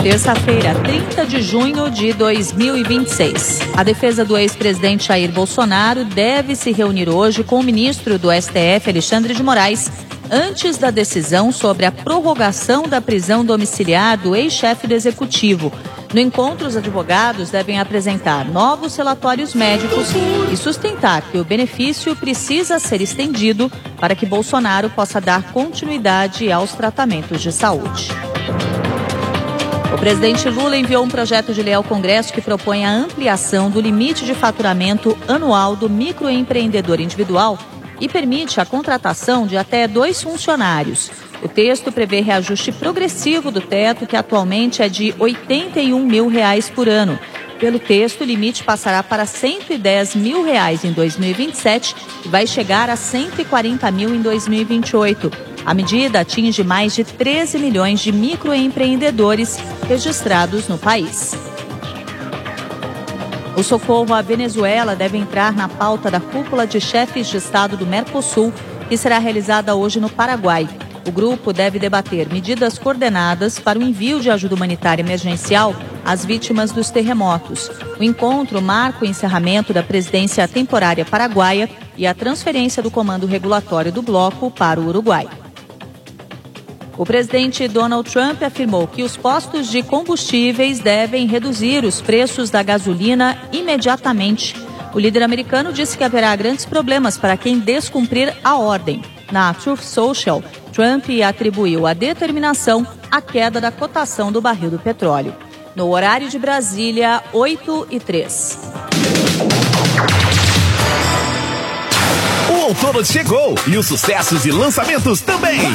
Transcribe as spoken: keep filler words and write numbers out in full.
Terça-feira, trinta de junho de dois mil e vinte e seis. A defesa do ex-presidente Jair Bolsonaro deve se reunir hoje com o ministro do S T F, Alexandre de Moraes, antes da decisão sobre a prorrogação da prisão domiciliar do ex-chefe do Executivo. No encontro, os advogados devem apresentar novos relatórios médicos e sustentar que o benefício precisa ser estendido para que Bolsonaro possa dar continuidade aos tratamentos de saúde. O presidente Lula enviou um projeto de lei ao Congresso que propõe a ampliação do limite de faturamento anual do microempreendedor individual e permite a contratação de até dois funcionários. O texto prevê reajuste progressivo do teto, que atualmente é de oitenta e um mil reais por ano. Pelo texto, o limite passará para cento e dez mil reais em dois mil e vinte e sete e vai chegar a cento e quarenta mil em dois mil e vinte e oito. A medida atinge mais de treze milhões de microempreendedores registrados no país. O socorro à Venezuela deve entrar na pauta da cúpula de chefes de Estado do Mercosul, que será realizada hoje no Paraguai. O grupo deve debater medidas coordenadas para o envio de ajuda humanitária emergencial às vítimas dos terremotos. O encontro marca o encerramento da presidência temporária paraguaia e a transferência do comando regulatório do bloco para o Uruguai. O presidente Donald Trump afirmou que os postos de combustíveis devem reduzir os preços da gasolina imediatamente. O líder americano disse que haverá grandes problemas para quem descumprir a ordem. Na Truth Social, Trump atribuiu a determinação à queda da cotação do barril do petróleo. No horário de Brasília, oito e três. O outono chegou e os sucessos e lançamentos também.